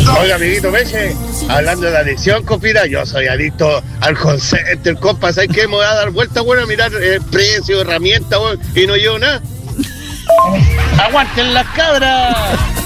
Oiga, amiguito Meche, hablando de adicción, compita, yo soy adicto al call center, compa. ¿Sabes qué? Me voy a dar vuelta, bueno, a mirar precio, herramientas, bueno, y no llevo nada. ¡Aguanten las cabras!